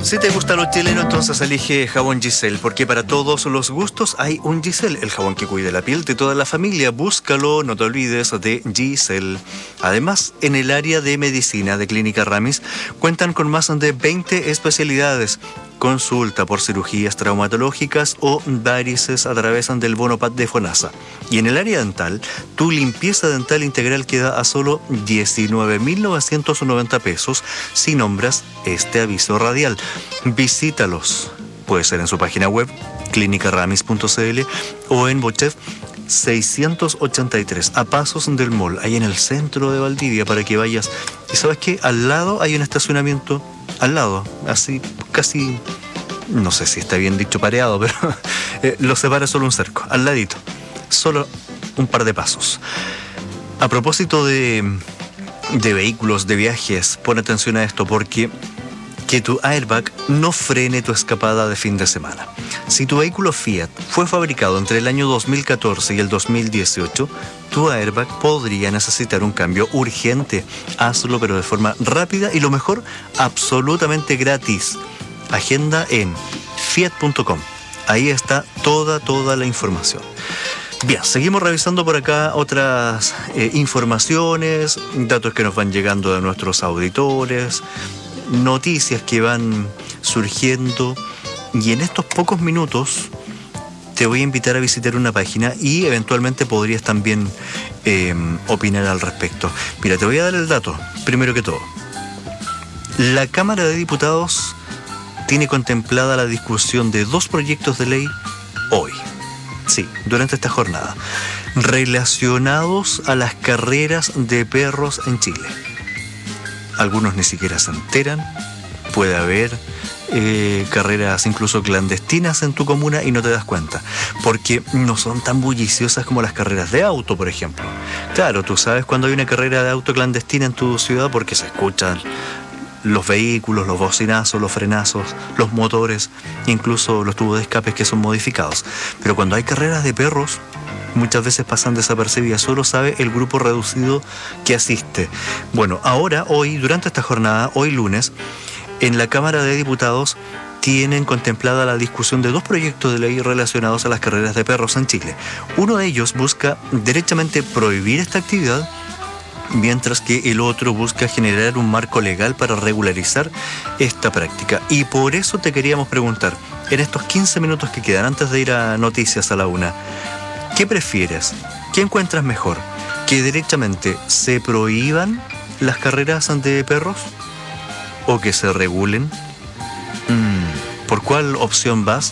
Si te gusta lo chileno, entonces elige jabón Giselle, porque para todos los gustos hay un Giselle, el jabón que cuida la piel de toda la familia. Búscalo, no te olvides de Giselle. Además, en el área de medicina de Clínica Ramis cuentan con más de 20 especialidades. Consulta por cirugías traumatológicas o varices a través del Bonopad de FONASA. Y en el área dental, tu limpieza dental integral queda a solo 19.990 pesos si nombras este aviso radial. Visítalos. Puede ser en su página web, clinicaramis.cl, o en Bochef 683, a pasos del mall, ahí en el centro de Valdivia, para que vayas. Y ¿sabes qué? Al lado hay un estacionamiento, al lado, así, casi, no sé si está bien dicho pareado, pero lo separa solo un cerco, al ladito, solo un par de pasos. A propósito de vehículos, de viajes, pon atención a esto, porque que tu airbag no frene tu escapada de fin de semana. Si tu vehículo Fiat fue fabricado entre el año 2014 y el 2018, tu airbag podría necesitar un cambio urgente. Hazlo, pero de forma rápida y, lo mejor, absolutamente gratis. Agenda en fiat.com. Ahí está toda la información. Bien, seguimos revisando por acá otras informaciones, datos que nos van llegando de nuestros auditores, noticias que van surgiendo, y en estos pocos minutos te voy a invitar a visitar una página y eventualmente podrías también opinar al respecto. Mira, te voy a dar el dato, primero que todo. La Cámara de Diputados tiene contemplada la discusión de 2 proyectos de ley hoy, sí, durante esta jornada, relacionados a las carreras de perros en Chile. Algunos ni siquiera se enteran. Puede haber carreras incluso clandestinas en tu comuna y no te das cuenta, porque no son tan bulliciosas como las carreras de auto, por ejemplo. Claro, tú sabes cuando hay una carrera de auto clandestina en tu ciudad porque se escuchan los vehículos, los bocinazos, los frenazos, los motores, incluso los tubos de escape que son modificados. Pero cuando hay carreras de perros, muchas veces pasan desapercibidas, solo sabe el grupo reducido que asiste. Bueno, ahora, hoy, durante esta jornada, hoy lunes, en la Cámara de Diputados tienen contemplada la discusión de 2 proyectos de ley relacionados a las carreras de perros en Chile. Uno de ellos busca derechamente prohibir esta actividad, mientras que el otro busca generar un marco legal para regularizar esta práctica. Y por eso te queríamos preguntar, en estos 15 minutos que quedan antes de ir a noticias a la 1, ¿qué prefieres? ¿Qué encuentras mejor? ¿Que derechamente se prohíban las carreras de perros o que se regulen? ¿Por cuál opción vas?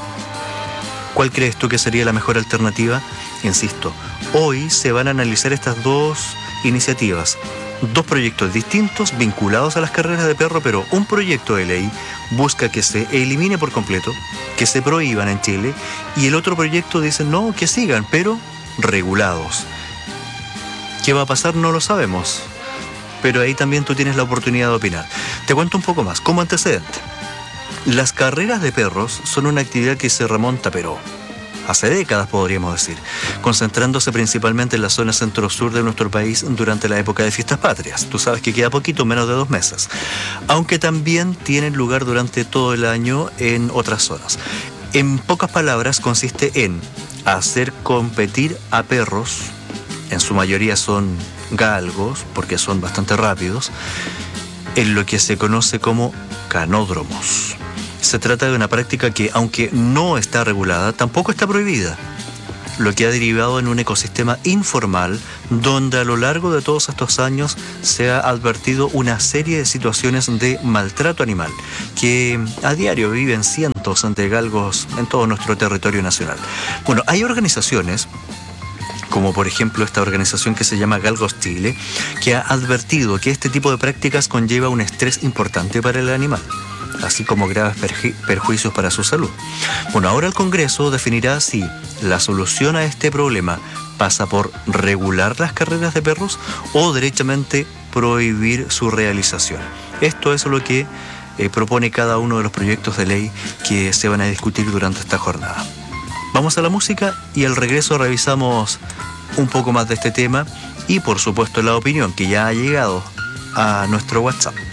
¿Cuál crees tú que sería la mejor alternativa? Insisto, hoy se van a analizar estas 2 iniciativas, 2 proyectos distintos vinculados a las carreras de perro, pero un proyecto de ley busca que se elimine por completo, que se prohíban en Chile, y el otro proyecto dice no, que sigan, pero regulados. ¿Qué va a pasar? No lo sabemos, pero ahí también tú tienes la oportunidad de opinar. Te cuento un poco más, como antecedente. Las carreras de perros son una actividad que se remonta, pero hace décadas, podríamos decir, concentrándose principalmente en la zona centro-sur de nuestro país durante la época de fiestas patrias. Tú sabes que queda poquito, menos de 2 meses. Aunque también tienen lugar durante todo el año en otras zonas. En pocas palabras, consiste en hacer competir a perros, en su mayoría son galgos, porque son bastante rápidos, en lo que se conoce como canódromos. Se trata de una práctica que, aunque no está regulada, tampoco está prohibida, lo que ha derivado en un ecosistema informal donde a lo largo de todos estos años se ha advertido una serie de situaciones de maltrato animal que a diario viven cientos de galgos en todo nuestro territorio nacional. Bueno, hay organizaciones, como por ejemplo esta organización que se llama Galgos Chile, que ha advertido que este tipo de prácticas conlleva un estrés importante para el animal, así como graves perjuicios para su salud. Bueno, ahora el Congreso definirá si la solución a este problema pasa por regular las carreras de perros o derechamente prohibir su realización. Esto es lo que propone cada uno de los proyectos de ley que se van a discutir durante esta jornada. Vamos a la música y al regreso revisamos un poco más de este tema y por supuesto la opinión que ya ha llegado a nuestro WhatsApp.